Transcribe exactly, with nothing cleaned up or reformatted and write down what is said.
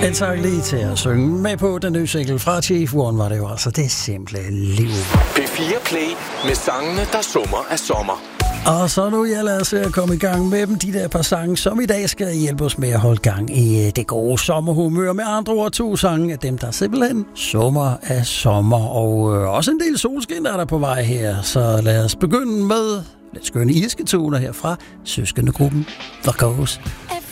En sang lige til at synge med på den nye single fra Chief One var det jo altså det simple liv. P fire Play med sangene, der summer af sommer. Og så nu, jeg lader os at komme i gang med dem, de der par sange, som i dag skal hjælpe os med at holde gang i det gode sommerhumør. Med andre ord, to sange af dem, der simpelthen summer af sommer. Og øh, også en del solskin er der på vej her. Så lad os begynde med lidt skønne irske toner her fra søskendegruppen The Coast.